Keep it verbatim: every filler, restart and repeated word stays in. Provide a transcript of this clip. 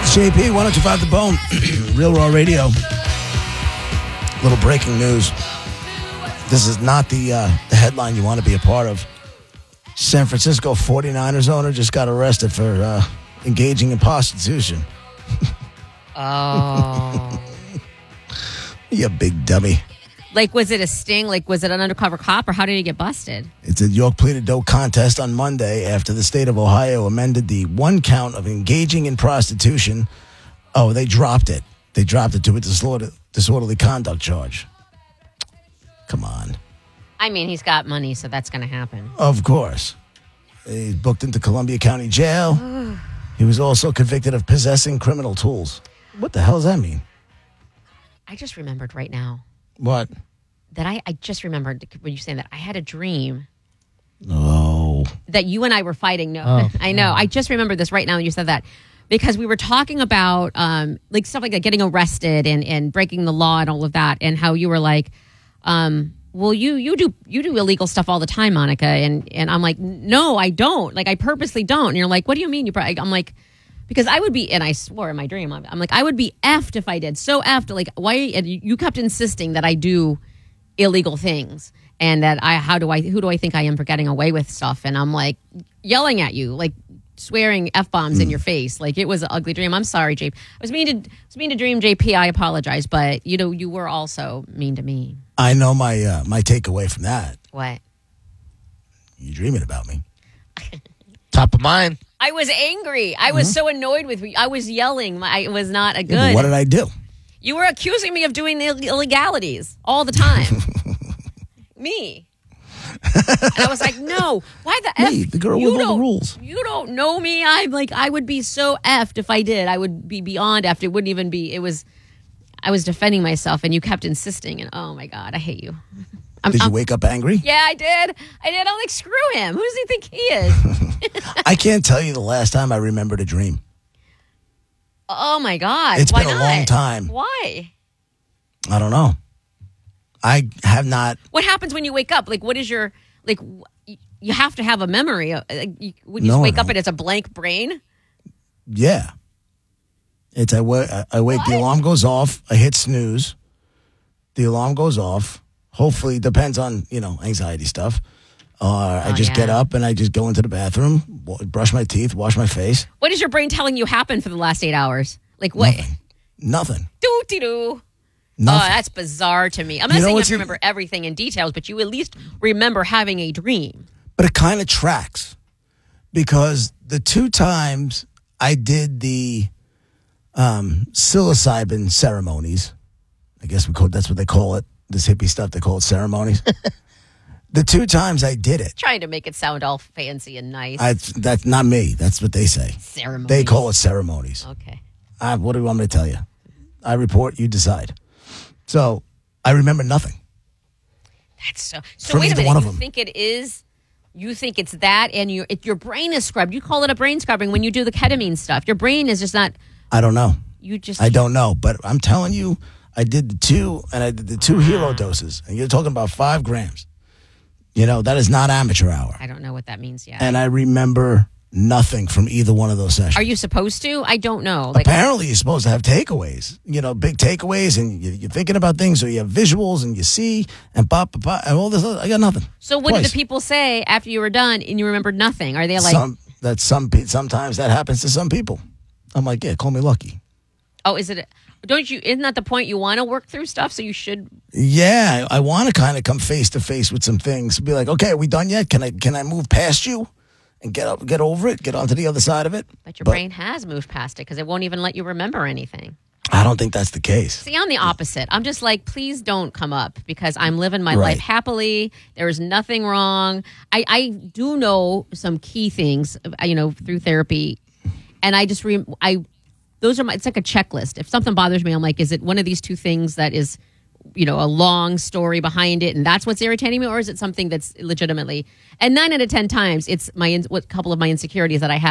J P, one oh two point five The Bone, Real Raw Radio. Little breaking news. This is not the uh, the headline you want to be a part of. San Francisco forty-niners owner just got arrested for uh, engaging in prostitution. Oh. You big dummy. Like, was it a sting? Like, was it an undercover cop, or how did he get busted? It's a York pleaded dope contest on Monday after the state of Ohio amended the one count of engaging in prostitution. Oh, they dropped it. They dropped it to a disorder, disorderly conduct charge. Come on. I mean, he's got money, so that's going to happen. Of course. He's booked into Columbia County Jail. He was also convicted of possessing criminal tools. What the hell does that mean? I just remembered right now. What? That I, I just remembered when you saying that I had a dream. Oh. That you and I were fighting. No, Oh. I know. I just remembered this right now when you said that. Because we were talking about um, like stuff like that, getting arrested and, and breaking the law and all of that. And how you were like, um, well, you you do you do illegal stuff all the time, Monica. And, and I'm like, no, I don't. Like, I purposely don't. And you're like, what do you mean? You? Probably, I'm like, because I would be, and I swore in my dream, I'm, I'm like, I would be effed if I did. So effed. Like, why? And you kept insisting that I do illegal things, and that I, how do I, who do I think I am for getting away with stuff? And I'm like yelling at you, like swearing F bombs mm. in your face. Like, it was an ugly dream. I'm sorry, J P. I was mean to, I was mean to dream, J P. I apologize, but you know, you were also mean to me. I know my uh, my takeaway from that. What? You dreaming about me. Top of mind. I was angry. I was mm-hmm. so annoyed with you. I was yelling. I, it was not a good. Yeah, what did I do? You were accusing me of doing Ill- illegalities all the time. Me. And I was like, no. Why the F? Me, the girl you with all don't- the rules. You don't know me. I'm like, I would be so effed if I did. I would be beyond effed. It wouldn't even be. It was. I was defending myself, and you kept insisting. And oh my God, I hate you. I'm, did you I'm, wake up angry? Yeah, I did. I did. I'm like, screw him. Who does he think he is? I can't tell you the last time I remembered a dream. Oh my God. It's Why been a not? long time. Why? I don't know. I have not. What happens when you wake up? Like, what is your, like, w- you have to have a memory. Uh, Like, you, when you No, just I wake up don't. and it's a blank brain? Yeah. It's I, wa- I wake, the What? alarm goes off. I hit snooze. The alarm goes off. Hopefully, it depends on, you know, anxiety stuff. Or I Oh, just yeah. get up and I just go into the bathroom, wa- brush my teeth, wash my face. What is your brain telling you happened for the last eight hours? Like, what? Nothing. Nothing. Doo-dee-doo. Oh, Nothing. that's bizarre to me. I'm not You know saying you have what's- to remember everything in details, but you at least remember having a dream. But it kind of tracks because the two times I did the um, psilocybin ceremonies, I guess we call that's what they call it. This hippie stuff, they call it ceremonies. The two times I did it, Trying to make it sound all fancy and nice. I, that's not me. That's what they say. Ceremony. They call it ceremonies. Okay. I, what do you want me to tell you? I report, you decide. So I remember nothing. That's so. So From wait a either minute. one of You them. think it is? You think it's that, and your it, your brain is scrubbed. You call it a brain scrubbing when you do the ketamine stuff. Your brain is just not. I don't know. You just. I don't know. But I'm telling you, I did the two, and I did the two hero doses. And you're talking about five grams. You know, that is not amateur hour. I don't know what that means yet. And I remember nothing from either one of those sessions. Are you supposed to? I don't know. Like, Apparently, you're supposed to have takeaways, you know, big takeaways, and you- you're thinking about things, or you have visuals, and you see, and pop, pop, pop, and all this. Other, I got nothing. so what Twice. did the people say after you were done and you remembered nothing? Are they like, some that some pe- sometimes that happens to some people. I'm like, yeah, call me lucky. oh, is it? Don't you? Isn't that the point? You want to work through stuff, so you should. Yeah, I, I want to kind of come face to face with some things. Be like, okay, are we done yet? Can I can I move past you and get up, get over it, get onto the other side of it? But your brain has moved past it because it won't even let you remember anything. I don't think that's the case. See, I'm the opposite. I'm just like, please don't come up because I'm living my Right. life happily. There is nothing wrong. I, I do know some key things, uh, you know, through therapy, and I just re- I those are my. It's like a checklist. If something bothers me, I'm like, is it one of these two things that is, you know, a long story behind it, and that's what's irritating me, or is it something that's legitimately? And nine out of ten times, it's my in- what couple of my insecurities that I have.